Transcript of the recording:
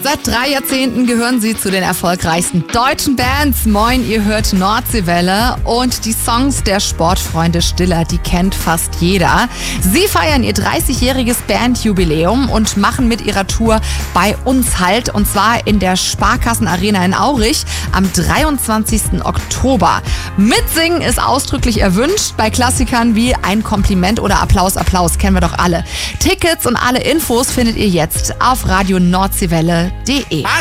Seit 3 Jahrzehnten gehören sie zu den erfolgreichsten deutschen Bands. Moin, ihr hört Nordseewelle und die Songs der Sportfreunde Stiller, die kennt fast jeder. Sie feiern ihr 30-jähriges Bandjubiläum und machen mit ihrer Tour bei uns Halt, und zwar in der Sparkassenarena in Aurich am 23. Oktober. Mitsingen ist ausdrücklich erwünscht bei Klassikern wie Ein Kompliment oder Applaus, Applaus, kennen wir doch alle. Tickets und alle Infos findet ihr jetzt auf radionordseewelle.de.